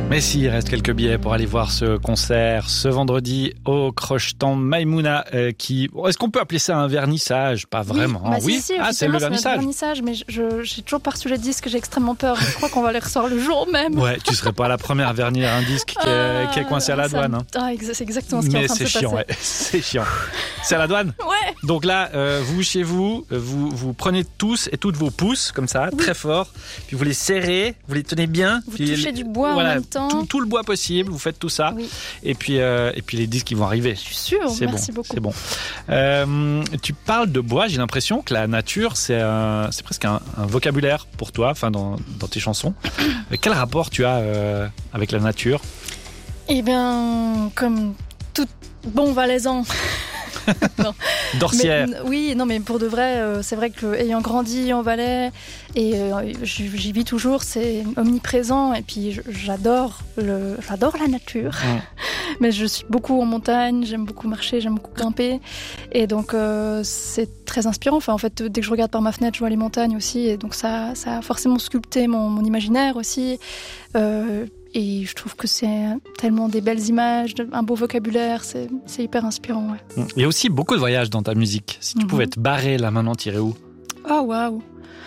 Mais si, il reste quelques billets pour aller voir ce concert ce vendredi au Crochetan Maïmouna qui... Est-ce qu'on peut appeler ça un vernissage? Pas vraiment. Oui, si, c'est le vernissage. Mais j'ai toujours pas reçu les disques, j'ai extrêmement peur. Je crois qu'on va les recevoir le jour même. Ouais, tu serais pas la première à vernir un disque qui est coincé à la douane. Hein. C'est exactement ce qui est en train de se passer. C'est chiant. C'est à la douane? Ouais. Donc là, vous, chez vous, vous prenez tous et toutes vos pouces, comme ça, très fort, puis vous les serrez, vous les tenez bien. Vous touchez du bois en même temps. Tout le bois possible, vous faites tout ça. Oui. Et puis les disques, ils vont arriver. Je suis sûre, merci beaucoup. C'est bon. Tu parles de bois, j'ai l'impression que la nature, c'est presque un vocabulaire pour toi, enfin dans tes chansons. Quel rapport tu as avec la nature? Eh bien, comme tout bon Valaisan. Non. Dorcière. Mais pour de vrai, c'est vrai que ayant grandi en Valais et j'y vis toujours, c'est omniprésent et puis j'adore la nature. Mais je suis beaucoup en montagne, j'aime beaucoup marcher, j'aime beaucoup grimper et donc c'est très inspirant. Enfin, en fait, dès que je regarde par ma fenêtre, je vois les montagnes aussi et donc ça a forcément sculpté mon imaginaire aussi. Et je trouve que c'est tellement des belles images, un beau vocabulaire, c'est hyper inspirant. Ouais. Il y a aussi beaucoup de voyages dans ta musique. Si tu pouvais te barrer là maintenant, t'irais où? Oh, waouh.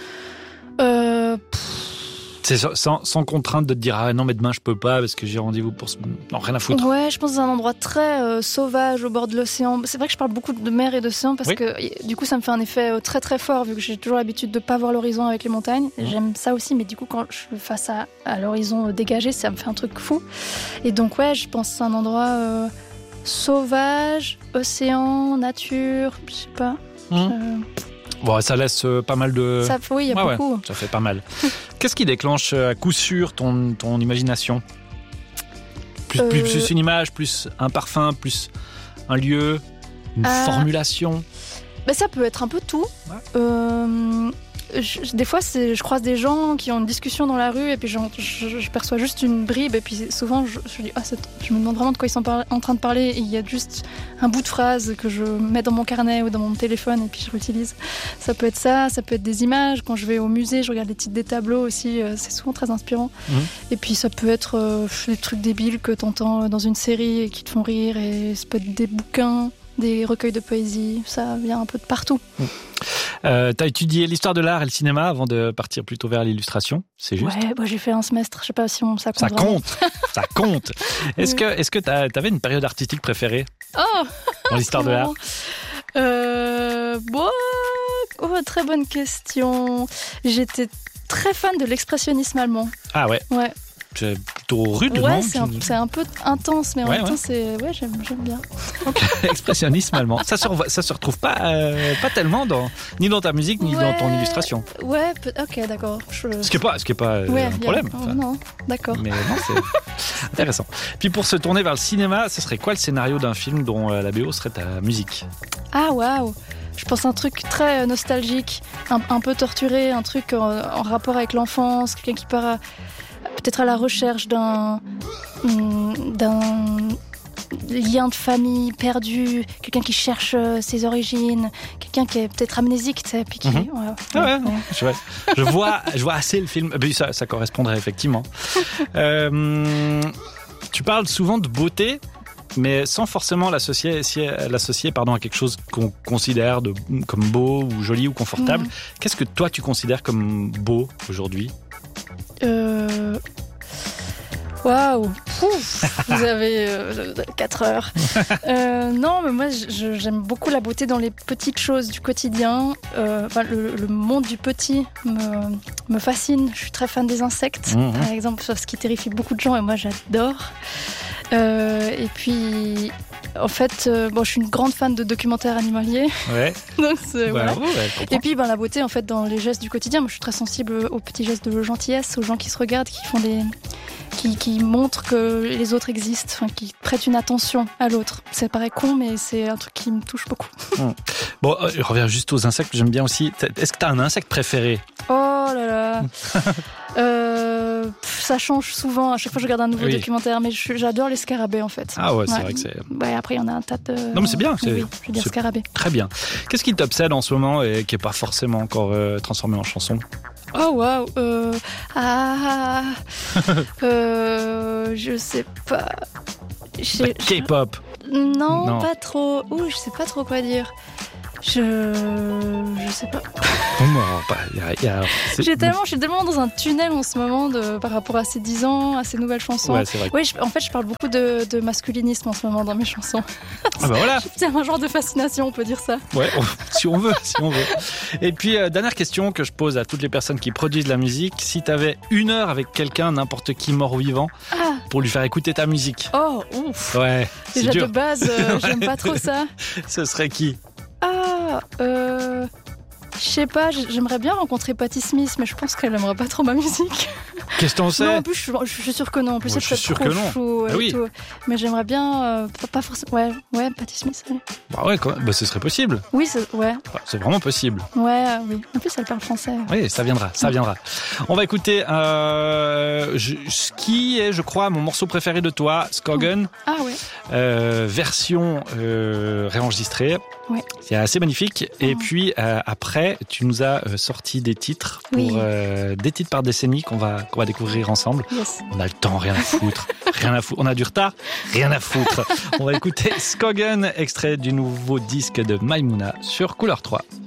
C'est sans contrainte de te dire non mais demain je peux pas parce que j'ai rendez-vous pour non, rien à foutre. Ouais, je pense que c'est un endroit très sauvage au bord de l'océan. C'est vrai que je parle beaucoup de mer et d'océan parce que du coup ça me fait un effet très très fort vu que j'ai toujours l'habitude de pas voir l'horizon avec les montagnes. J'aime ça aussi, mais du coup quand je suis face à l'horizon dégagé, ça me fait un truc fou. Et donc ouais, je pense que c'est un endroit sauvage, océan, nature, je sais pas. Bon, ça laisse pas mal de... Oui, il y a beaucoup. Ouais, ça fait pas mal. Qu'est-ce qui déclenche à coup sûr ton imagination? Plus une image, plus un parfum, plus un lieu, une formulation? Ça peut être un peu tout. Ouais. Des fois, je croise des gens qui ont une discussion dans la rue et puis je perçois juste une bribe et puis souvent je dis je me demande vraiment de quoi ils sont en train de parler et il y a juste un bout de phrase que je mets dans mon carnet ou dans mon téléphone et puis je l'utilise. Ça peut être ça peut être des images. Quand je vais au musée, je regarde les titres des tableaux aussi, c'est souvent très inspirant. Et puis ça peut être des trucs débiles que t'entends dans une série et qui te font rire et ça peut être des bouquins, des recueils de poésie, ça vient un peu de partout. T'as étudié l'histoire de l'art et le cinéma avant de partir plutôt vers l'illustration, c'est juste? Ouais, j'ai fait un semestre, je sais pas si ça compte. Ça compte. Est-ce que t'avais une période artistique préférée dans l'histoire de l'art? Très bonne question. J'étais très fan de l'expressionnisme allemand. Ah ouais. Ouais. C'est plutôt rude, non? Ouais, c'est un peu intense, mais en même temps, j'aime bien. Okay. Expressionnisme allemand. Ça se retrouve pas tellement ni dans ta musique, ni dans ton illustration. Ouais, ok, d'accord. Ce qui est pas un problème. Non, d'accord. Mais non, c'est intéressant. Puis pour se tourner vers le cinéma, ce serait quoi le scénario d'un film dont la BO serait ta musique? Ah, waouh! Je pense un truc très nostalgique, un peu torturé, un truc en rapport avec l'enfance, quelqu'un qui part peut-être à la recherche d'un lien de famille perdu, quelqu'un qui cherche ses origines, quelqu'un qui est peut-être amnésique, tu sais, puis qui... Je vois assez le film. Ça correspondrait effectivement. Tu parles souvent de beauté, mais sans forcément l'associer à quelque chose qu'on considère comme beau ou joli ou confortable. Qu'est-ce que toi tu considères comme beau aujourd'hui? Waouh, vous avez 4 heures. Non, mais moi j'aime beaucoup la beauté dans les petites choses du quotidien. Le monde du petit me fascine. Je suis très fan des insectes, par exemple, ce qui terrifie beaucoup de gens et moi j'adore. Et puis, en fait, je suis une grande fan de documentaires animaliers. Ouais. Donc, voilà. Et puis, la beauté, en fait, dans les gestes du quotidien. Moi, je suis très sensible aux petits gestes de gentillesse, aux gens qui se regardent, qui montrent que les autres existent, qui prêtent une attention à l'autre. Ça paraît con, mais c'est un truc qui me touche beaucoup. Bon, je reviens juste aux insectes. J'aime bien aussi. Est-ce que tu as un insecte préféré? Oh là là. Ça change souvent. À chaque fois, je regarde un nouveau documentaire, mais j'adore les scarabées en fait. Ah ouais, c'est vrai que c'est. Ouais, après, il y en a un tas de. Non, mais c'est bien. Oui, je veux dire scarabée. Très bien. Qu'est-ce qui t'obsède en ce moment et qui est pas forcément encore transformé en chanson? Oh waouh. Je sais pas. K-pop. Non, pas trop. Je sais pas trop quoi dire. Je sais pas. Je suis tellement dans un tunnel en ce moment par rapport à ces 10 ans, à ces nouvelles chansons. Ouais, c'est vrai. Oui, en fait, je parle beaucoup de masculinisme en ce moment dans mes chansons. Ah bah voilà. C'est un genre de fascination, on peut dire ça. Ouais, si on veut. Et puis, dernière question que je pose à toutes les personnes qui produisent de la musique. Si t'avais 1 heure avec quelqu'un, n'importe qui, mort ou vivant, pour lui faire écouter ta musique. Oh, ouf. Ouais, c'est déjà dur. De base, j'aime pas trop ça. Ce serait qui? Je sais pas, j'aimerais bien rencontrer Patti Smith, mais je pense qu'elle aimerait pas trop ma musique. Qu'est-ce que t'en sais? Non, en plus, je suis sûre que non. En plus, Moi, c'est peut-être trop chaud et oui. tout. Mais j'aimerais bien, pas forcément. Ouais, Patti Smith. Allez. Bah ouais, ce serait possible. Oui, ouais. C'est vraiment possible. Ouais, oui. En plus, elle parle français. Oui, ça viendra. On va écouter ce qui est, je crois, mon morceau préféré de toi, Skogen. Ah ouais. Version réenregistrée. Ouais. C'est assez magnifique. Et puis après, tu nous as sorti des titres pour des titres par décennie qu'on va découvrir ensemble. Yes. On a le temps, rien à foutre. On a du retard, rien à foutre. On va écouter Skogen, extrait du nouveau disque de Maïmouna sur Couleur 3.